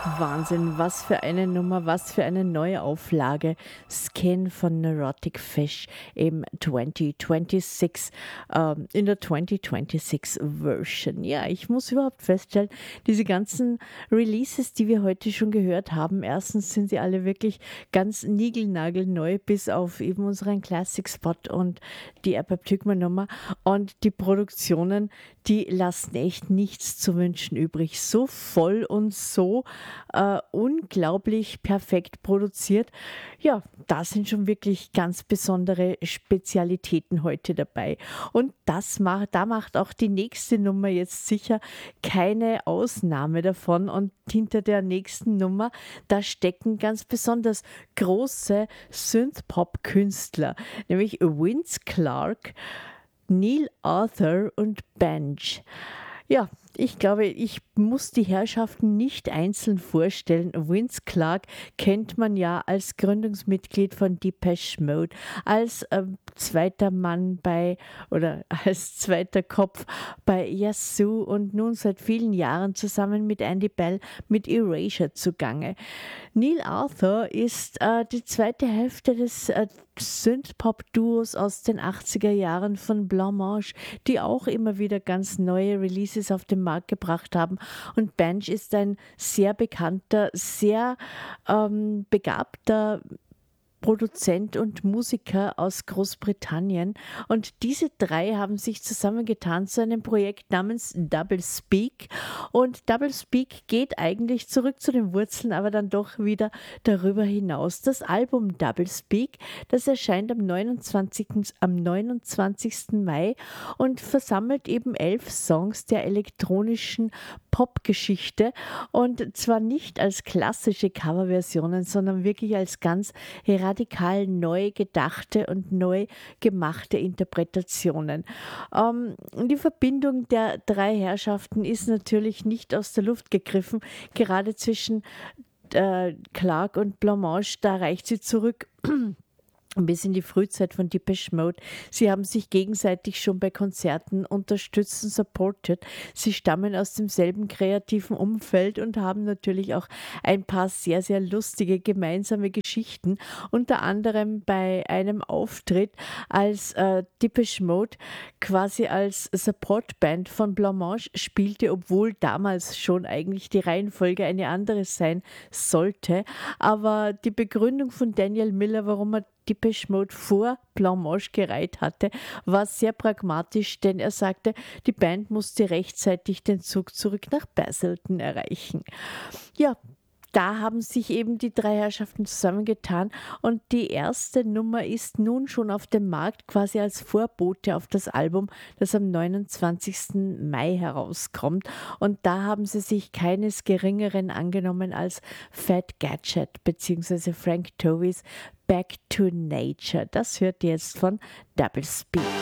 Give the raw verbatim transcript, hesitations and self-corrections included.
Wahnsinn, was für eine Nummer, was für eine neue Auflage. Skin von Neurotic Fish im zwanzig sechsundzwanzig, ähm, in der zwanzig sechsundzwanzig Version. Ja, ich muss überhaupt feststellen, diese ganzen Releases, die wir heute schon gehört haben, erstens sind sie alle wirklich ganz niegelnagelneu, bis auf eben unseren Classic Spot und die Erpap-Tückmann-Nummer. Und die Produktionen, die lassen echt nichts zu wünschen übrig. So voll und so äh, unglaublich perfekt produziert. Ja, da sind schon wirklich ganz besondere Spezialitäten heute dabei. Und das macht, da macht auch die nächste Nummer jetzt sicher keine Ausnahme davon. Und hinter der nächsten Nummer, da stecken ganz besonders große Synth-Pop-Künstler, nämlich Vince Clarke, Neil Arthur und Benj. Ja, ich glaube, ich muss die Herrschaften nicht einzeln vorstellen. Vince Clarke kennt man ja als Gründungsmitglied von Depeche Mode, als äh, zweiter Mann bei oder als zweiter Kopf bei Yazoo und nun seit vielen Jahren zusammen mit Andy Bell mit Erasure zugange. Neil Arthur ist äh, die zweite Hälfte des äh, Synth-Pop-Duos aus den achtziger Jahren von Blancmange, die auch immer wieder ganz neue Releases auf den Markt gebracht haben. Und Benj ist ein sehr bekannter, sehr ähm, begabter Produzent und Musiker aus Großbritannien. Und diese drei haben sich zusammengetan zu einem Projekt namens Double Speak. Und Double Speak geht eigentlich zurück zu den Wurzeln, aber dann doch wieder darüber hinaus. Das Album Double Speak, das erscheint am neunundzwanzigsten am neunundzwanzigsten Mai und versammelt eben elf Songs der elektronischen Popgeschichte, und zwar nicht als klassische Coverversionen, sondern wirklich als ganz radikal neu gedachte und neu gemachte Interpretationen. Ähm, die Verbindung der drei Herrschaften ist natürlich nicht aus der Luft gegriffen. Gerade zwischen äh, Clarke und Blancmange, da reicht sie zurück bis in die Frühzeit von Depeche Mode. Sie haben sich gegenseitig schon bei Konzerten unterstützt und supported. Sie stammen aus demselben kreativen Umfeld und haben natürlich auch ein paar sehr, sehr lustige gemeinsame Geschichten. Unter anderem bei einem Auftritt, als äh, Depeche Mode quasi als Supportband von Blancmange spielte, obwohl damals schon eigentlich die Reihenfolge eine andere sein sollte. Aber die Begründung von Daniel Miller, warum er Depeche Mode vor Blancmange gereiht hatte, war sehr pragmatisch, denn er sagte, die Band musste rechtzeitig den Zug zurück nach Basildon erreichen. Ja, da haben sich eben die drei Herrschaften zusammengetan und die erste Nummer ist nun schon auf dem Markt, quasi als Vorbote auf das Album, das am neunundzwanzigsten Mai herauskommt. Und da haben sie sich keines Geringeren angenommen als Fat Gadget bzw. Frank Tovey's Back to Nature. Das hört ihr jetzt von Double Speak.